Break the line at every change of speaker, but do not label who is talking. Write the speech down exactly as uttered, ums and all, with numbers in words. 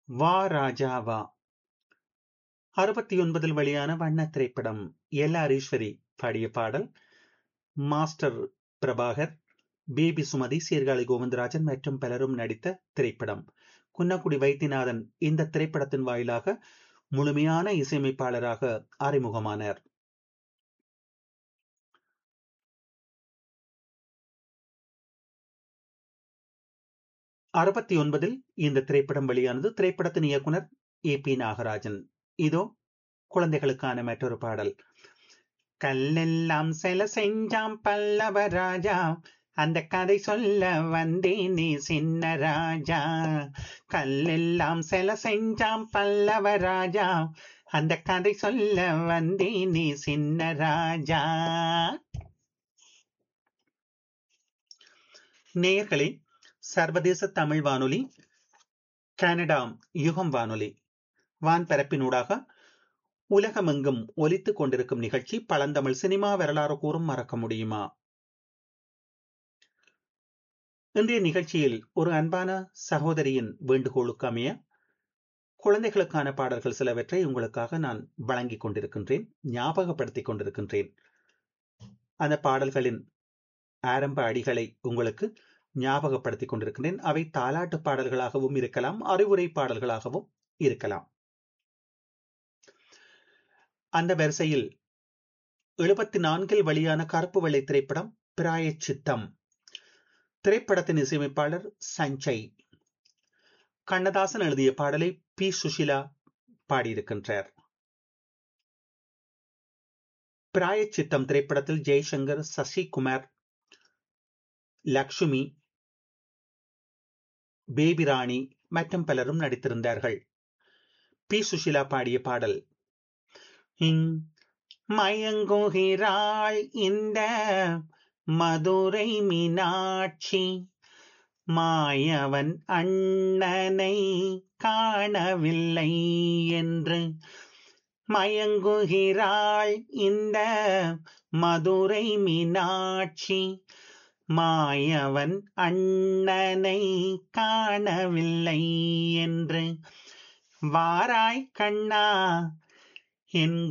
வா ராஜா வா அறுபத்தி ஒன்பதில் வெளியான வண்ண திரைப்படம். எல் ஆர் ஈஸ்வரி பாடிய பாடல். மாஸ்டர் பிரபாகர், பேபி சுமதி, சீர்காழி கோவிந்தராஜன் மற்றும் பலரும் நடித்த திரைப்படம். குன்னக்குடி வைத்தியநாதன் இந்த திரைப்படத்தின் வாயிலாக முழுமையான இசையமைப்பாளராக அறிமுகமானார். அறுபத்தி ஒன்பதில் இந்த திரைப்படம் வெளியானது. திரைப்படத்தின் இயக்குனர் ஏ பி நாகராஜன். இதோ குழந்தைகளுக்கான மற்றொரு பாடல். கல்லெல்லாம் சில செஞ்சாம் பல்லவ ராஜா, அந்த கதை சொல்ல வந்தேனே சின்ன ராஜா. கல்லெல்லாம் சில செஞ்சாம் பல்லவ ராஜா, அந்த கதை சொல்ல வந்தேனே சின்ன ராஜா. நேயர்களே, சர்வதேச தமிழ் வானொலி, கனடா யுகம் வானொலி வான்பரப்பினூடாக உலகமெங்கும் ஒலித்துக் கொண்டிருக்கும் நிகழ்ச்சி பழந்தமிழ் சினிமா வரலாறு கூறும் மறக்க முடியுமா. இன்றைய நிகழ்ச்சியில் ஒரு அன்பான சகோதரியின் வேண்டுகோளுக்கு அமைய குழந்தைகளுக்கான பாடல்கள் சிலவற்றை உங்களுக்காக நான் வழங்கிக் கொண்டிருக்கின்றேன், ஞாபகப்படுத்திக் கொண்டிருக்கின்றேன். அந்த பாடல்களின் ஆரம்ப அடிகளை உங்களுக்கு ஞாபகப்படுத்திக் கொண்டிருக்கின்றேன். அவை தாலாட்டு பாடல்களாகவும் இருக்கலாம், அறிவுரை பாடல்களாகவும் இருக்கலாம். அந்த வரிசையில் எழுபத்தி நான்கில் வெளியான கருப்பு வெள்ளை திரைப்படம் பிராயச்சித்தம். திரைப்படத்தின் இசையமைப்பாளர் சஞ்சய். கண்ணதாசன் எழுதிய பாடலை பி சுஷிலா பாடியிருக்கின்றார். பிராயச்சித்தம் திரைப்படத்தில் ஜெய்சங்கர், சசிகுமார், லக்ஷ்மி, பேபி ராணி மற்றும் பலரும் நடித்திருந்தார்கள். பி சுஷிலா பாடிய பாடல். மயங்குகிறாள் இந்த மதுரை மீனாட்சி, மாயவன் அண்ணனை காணவில்லை என்று. மயங்குகிறாள் இந்த மதுரை மீனாட்சி, மாயவன் அண்ணனை காணவில்லை என்று. வாராய் கண்ணா என்